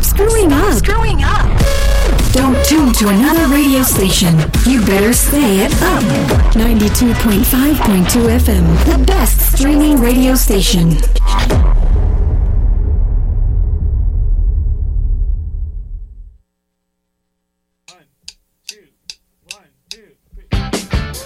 Stop screwing up. Don't tune to another radio station. You better stay at Up 92.5.2 FM, the best streaming radio station.